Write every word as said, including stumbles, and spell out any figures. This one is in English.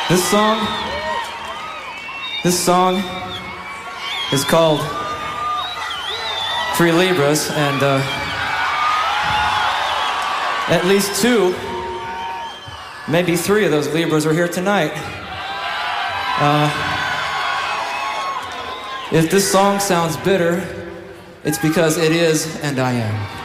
This song, this song is called Three Libras, and uh, at least two, maybe three of those Libras are here tonight. Uh, if this song sounds bitter, it's because it is, and I am.